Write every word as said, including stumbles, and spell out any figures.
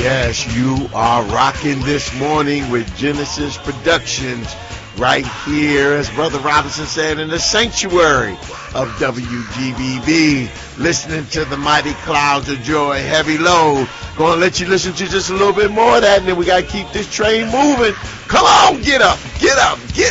Yes, you are rocking this morning with Genesis Productions right here, as Brother Robinson said, in the sanctuary of W G B B, listening to the mighty clouds of joy, heavy load. Going to let you listen to just a little bit more of that, and then we got to keep this train moving. Come on, get up, get up, get